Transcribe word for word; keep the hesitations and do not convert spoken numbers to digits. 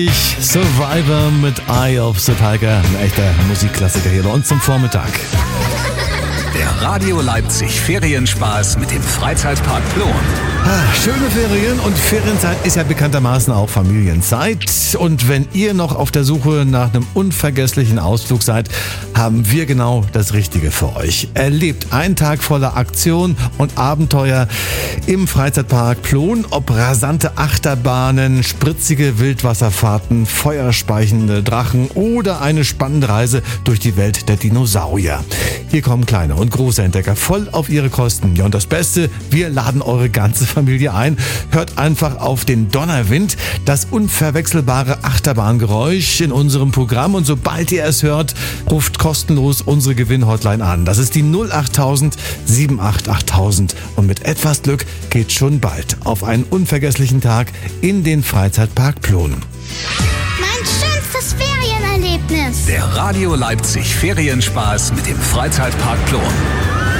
Survivor mit Eye of the Tiger, ein echter Musikklassiker hier bei uns zum Vormittag. Der Radio Leipzig Ferienspaß mit dem Freizeitpark Ploen. Ah, schöne Ferien, und Ferienzeit ist ja bekanntermaßen auch Familienzeit. Und wenn ihr noch auf der Suche nach einem unvergesslichen Ausflug seid, haben wir genau das Richtige für euch. Erlebt einen Tag voller Aktion und Abenteuer im Freizeitpark Ploen. Ob rasante Achterbahnen, spritzige Wildwasserfahrten, feuerspeichende Drachen oder eine spannende Reise durch die Welt der Dinosaurier. Hier kommen kleine und große Entdecker voll auf ihre Kosten. Ja, und das Beste, wir laden eure ganze Familie ein. Hört einfach auf den Donnerwind, das unverwechselbare Achterbahngeräusch in unserem Programm, und sobald ihr es hört, ruft kostenlos unsere Gewinnhotline an. Das ist die null acht tausend sieben acht acht tausend, und mit etwas Glück geht schon bald auf einen unvergesslichen Tag in den Freizeitpark Ploen. Mein schönstes Ferienerlebnis. Der Radio Leipzig Ferienspaß mit dem Freizeitpark Ploen.